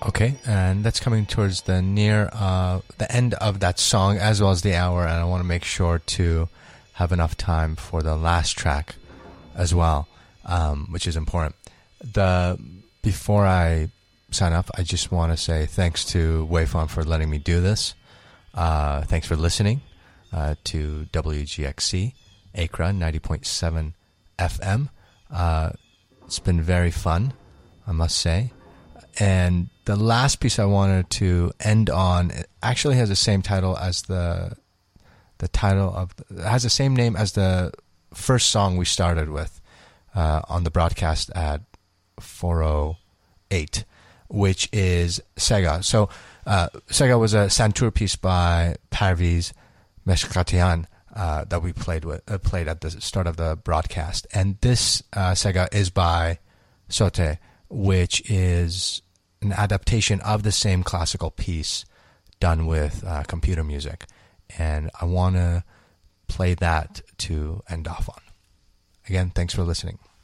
Okay, and that's coming towards the end of that song as well as the hour, and I want to make sure to have enough time for the last track as well, which is important. Before I sign off, I just want to say thanks to Wavefont for letting me do this. Thanks for listening to WGXC Acra 90.7 FM. It's been very fun, I must say. And the last piece I wanted to end on, it actually has the same title as it has the same name as the first song we started with on the broadcast at 4:08, which is Sega. So Sega was a Santur piece by Parviz Meshkatian that we played at the start of the broadcast. And this Sega is by Sote, which is an adaptation of the same classical piece done with computer music. And I want to play that to end off on. Again, thanks for listening.